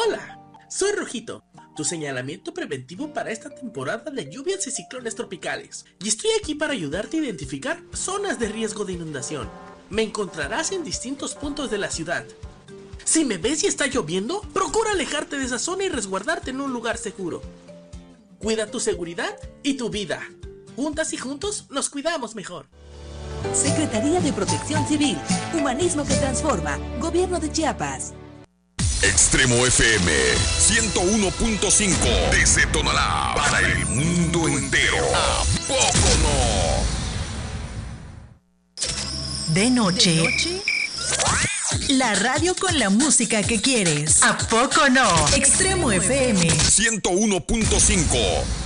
Hola, soy Rojito, tu señalamiento preventivo para esta temporada de lluvias y ciclones tropicales, y estoy aquí para ayudarte a identificar zonas de riesgo de inundación. Me encontrarás en distintos puntos de la ciudad. Si me ves y está lloviendo, procura alejarte de esa zona y resguardarte en un lugar seguro. Cuida tu seguridad y tu vida. Juntas y juntos nos cuidamos mejor. Secretaría de Protección Civil, Humanismo que Transforma, Gobierno de Chiapas. Extremo FM 101.5 desde Tonalá para el mundo entero. ¿A poco no? De noche, la radio con la música que quieres. ¿A poco no? Extremo FM 101.5